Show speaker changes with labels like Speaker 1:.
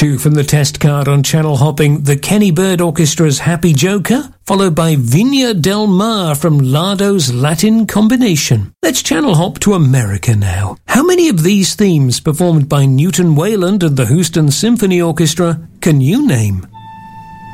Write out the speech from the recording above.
Speaker 1: to from the test card on channel hopping, the Kenny Bird Orchestra's Happy Joker, followed by Viña del Mar from Lardo's Latin Combination. Let's channel hop to America now. How many of these themes performed by Newton Wayland and the Houston Symphony Orchestra can you name?